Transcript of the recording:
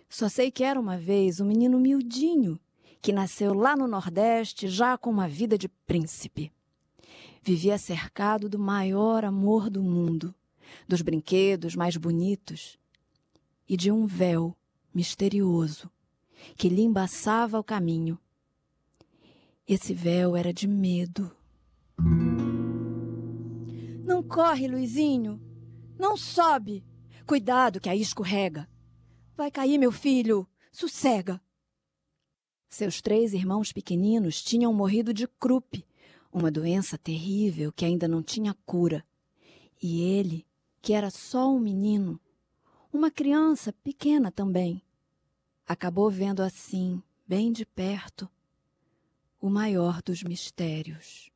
Só sei que era uma vez um menino miudinho, que nasceu lá no Nordeste já com uma vida de príncipe. Vivia cercado do maior amor do mundo, dos brinquedos mais bonitos e de um véu misterioso que lhe embaçava o caminho. Esse véu era de medo. Não corre, Luizinho! Não sobe! Cuidado que aí escorrega! Vai cair, meu filho! Sossega! Seus 3 irmãos pequeninos tinham morrido de croup, uma doença terrível que ainda não tinha cura. E ele, que era só um menino, uma criança pequena também, acabou vendo assim, bem de perto, o maior dos mistérios.